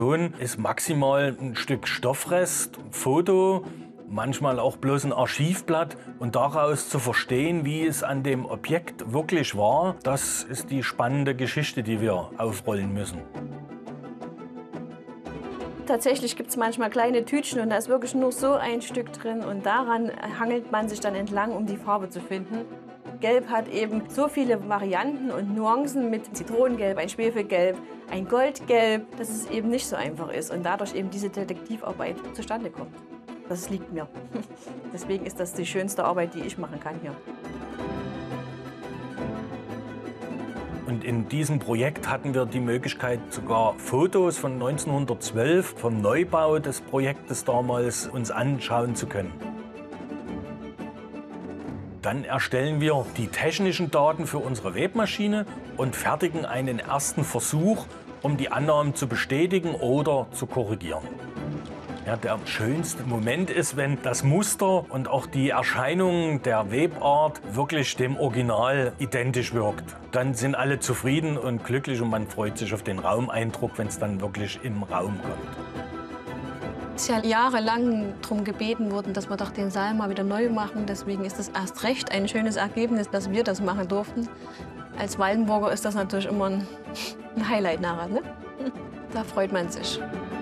Ist maximal ein Stück Stoffrest, ein Foto, manchmal auch bloß ein Archivblatt. Und daraus zu verstehen, wie es an dem Objekt wirklich war, das ist die spannende Geschichte, die wir aufrollen müssen. Tatsächlich gibt es manchmal kleine Tütchen und da ist wirklich nur so ein Stück drin und daran hangelt man sich dann entlang, um die Farbe zu finden. Gelb hat eben so viele Varianten und Nuancen mit Zitronengelb, ein Schwefelgelb, ein Goldgelb, dass es eben nicht so einfach ist und dadurch eben diese Detektivarbeit zustande kommt. Das liegt mir. Deswegen ist das die schönste Arbeit, die ich machen kann hier. Und in diesem Projekt hatten wir die Möglichkeit, sogar Fotos von 1912, vom Neubau des Projektes damals, uns anschauen zu können. Dann erstellen wir die technischen Daten für unsere Webmaschine und fertigen einen ersten Versuch, um die Annahmen zu bestätigen oder zu korrigieren. Ja, der schönste Moment ist, wenn das Muster und auch die Erscheinung der Webart wirklich dem Original identisch wirkt. Dann sind alle zufrieden und glücklich und man freut sich auf den Raumeindruck, wenn es dann wirklich im Raum kommt. Es ist ja jahrelang darum gebeten worden, dass wir doch den Saal mal wieder neu machen. Deswegen ist es erst recht ein schönes Ergebnis, dass wir das machen durften. Als Waldenburger ist das natürlich immer ein Highlight nachher, ne? Da freut man sich.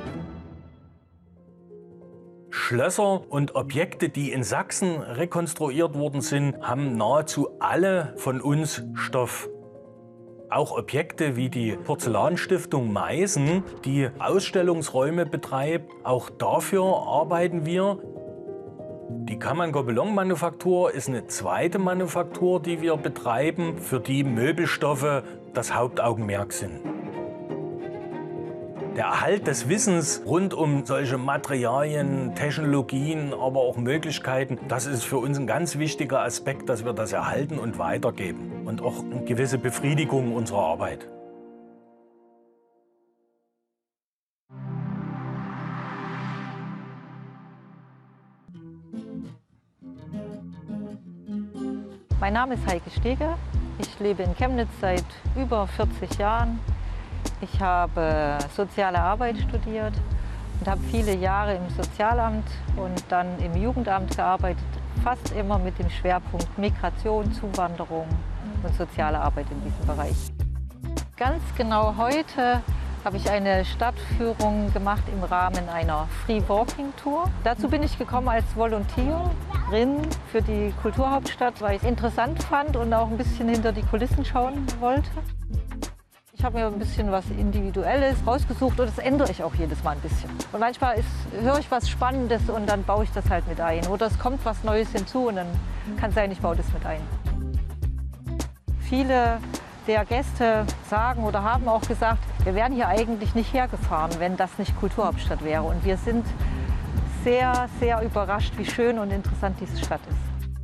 Schlösser und Objekte, die in Sachsen rekonstruiert worden sind, haben nahezu alle von uns Stoff. Auch Objekte wie die Porzellanstiftung Meißen, die Ausstellungsräume betreibt, auch dafür arbeiten wir. Die Kammern-Gobelin-Manufaktur ist eine zweite Manufaktur, die wir betreiben, für die Möbelstoffe das Hauptaugenmerk sind. Der Erhalt des Wissens rund um solche Materialien, Technologien, aber auch Möglichkeiten, das ist für uns ein ganz wichtiger Aspekt, dass wir das erhalten und weitergeben. Und auch eine gewisse Befriedigung unserer Arbeit. Mein Name ist Heike Steger. Ich lebe in Chemnitz seit über 40 Jahren. Ich habe Soziale Arbeit studiert und habe viele Jahre im Sozialamt und dann im Jugendamt gearbeitet, fast immer mit dem Schwerpunkt Migration, Zuwanderung und soziale Arbeit in diesem Bereich. Ganz genau heute habe ich eine Stadtführung gemacht im Rahmen einer Free Walking Tour. Dazu bin ich gekommen als Volontärin für die Kulturhauptstadt, weil ich es interessant fand und auch ein bisschen hinter die Kulissen schauen wollte. Ich habe mir ein bisschen was Individuelles rausgesucht und das ändere ich auch jedes Mal ein bisschen. Und manchmal höre ich was Spannendes und dann baue ich das halt mit ein. Oder es kommt was Neues hinzu und dann kann es sein, ich baue das mit ein. Viele der Gäste sagen oder haben auch gesagt, wir wären hier eigentlich nicht hergefahren, wenn das nicht Kulturhauptstadt wäre. Und wir sind sehr, sehr überrascht, wie schön und interessant diese Stadt ist.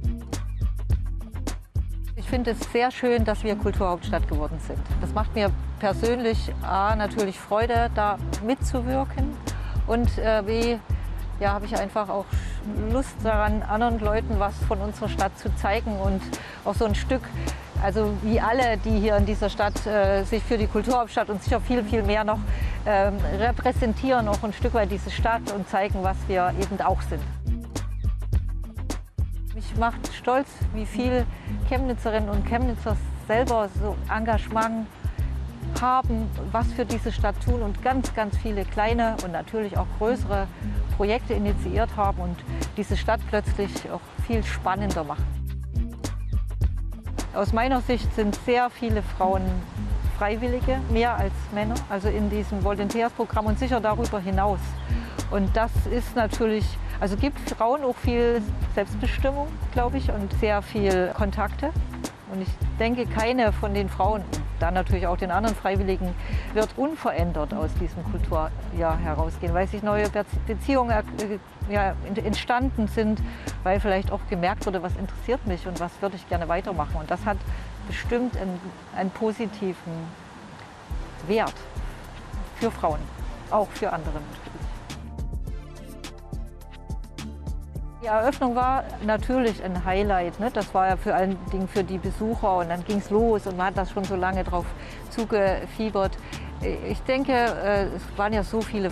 Ich finde es sehr schön, dass wir Kulturhauptstadt geworden sind. Das macht mir persönlich natürlich Freude, da mitzuwirken. Und B, ja, habe ich einfach auch Lust daran, anderen Leuten was von unserer Stadt zu zeigen und auch so ein Stück, also wie alle, die hier in dieser Stadt sich für die Kulturhauptstadt und sicher viel, viel mehr noch repräsentieren, auch ein Stück weit diese Stadt und zeigen, was wir eben auch sind. Mich macht stolz, wie viel Chemnitzerinnen und Chemnitzer selber so Engagement haben, was für diese Stadt tun und ganz, ganz viele kleine und natürlich auch größere Projekte initiiert haben und diese Stadt plötzlich auch viel spannender machen. Aus meiner Sicht sind sehr viele Frauen Freiwillige, mehr als Männer, also in diesem Volontärsprogramm und sicher darüber hinaus. Und das ist natürlich, also gibt Frauen auch viel Selbstbestimmung, glaube ich, und sehr viel Kontakte. Und ich denke, keine von den Frauen, dann natürlich auch den anderen Freiwilligen, wird unverändert aus diesem Kulturjahr herausgehen, weil sich neue Beziehungen entstanden sind, weil vielleicht auch gemerkt wurde, was interessiert mich und was würde ich gerne weitermachen. Und das hat bestimmt einen positiven Wert für Frauen, auch für andere natürlich. Die Eröffnung war natürlich ein Highlight, ne? Das war ja vor allen Dingen für die Besucher und dann ging es los und man hat das schon so lange drauf zugefiebert. Ich denke, es waren ja so viele